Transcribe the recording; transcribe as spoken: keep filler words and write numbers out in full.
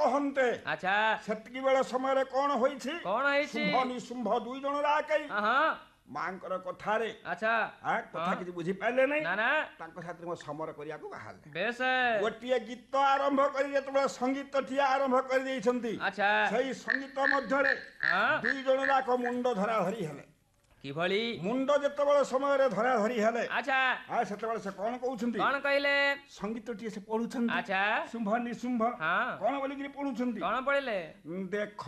କହନ୍ତେ ଆଚ୍ଛା ସେତିକି ବେଳ ସମୟରେ କଣ ହୋଇଛି କଣ ହେଇଛି ଶୁମ୍ଭ ନିଶୁମ୍ଭ ଦୁଇ ଜଣ ରାକେଇ ହଁ ମାଙ୍କର କଥାରେ ଆଚ୍ଛା ଆ, କଥା କିଛି ବୁଝିପାରିଲେ ନାହିଁ ନା ନା ତାଙ୍କ ସାଥିରେ ମୋ ସମର କରିବାକୁ ବାହାରିଲେ ବେଶ ଗୋଟିଏ ଗୀତ ଆରମ୍ଭ କରି ଯେତେବେଳେ ସଙ୍ଗୀତଟିଏ ଆରମ୍ଭ କରିଦେଇଛନ୍ତି ଆଚ୍ଛା ସେଇ ସଙ୍ଗୀତ ମଧ୍ୟରେ ହଁ ଦୁଇ ଜଣ ଯାକ ମୁଣ୍ଡ ଧରା ଧରି ହେଲେ କିଭଳି ମୁଣ୍ଡ ଯେତେବେଳେ ସମୟରେ ଧରା ଧରି ହେଲେ ଆଚ୍ଛା ଆ ସେତେବେଳେ ସେ କଣ କହୁଛନ୍ତି କଣ କହିଲେ ସଙ୍ଗୀତଟିଏ ସେ ପଢୁଛନ୍ତି ଆଚ୍ଛା ଶୁମ୍ଭ ନିଶୁମ୍ଭ ହଁ କଣ ବୋଲିକିରି ପଢୁଛନ୍ତି କଣ ପଢିଲେ ଦେଖ